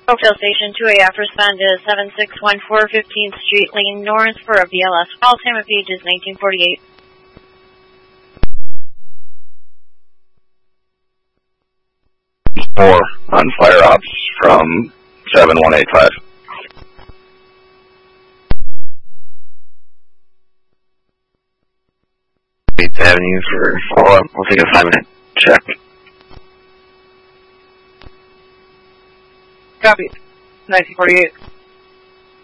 Oakdale Station 2AF, respond to 7614 15th Street, Lane North for a BLS. Call time of page is 1948. Four on fire ops from 7185. 8th Avenue for follow-up. We'll take a 5-minute check. Copy. 1948.